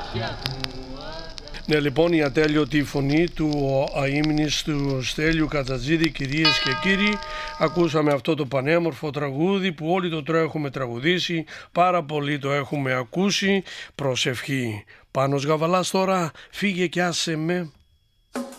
Ναι, λοιπόν, η ατέλειωτη φωνή του αείμνης του Στέλιου Κατζατζίδη, κυρίες και κύριοι. Ακούσαμε αυτό το πανέμορφο τραγούδι που όλοι το έχουμε τραγουδήσει, πάρα πολύ το έχουμε ακούσει. Προσευχή. Πάνος Γαβαλάς τώρα, φύγε κι άσε με.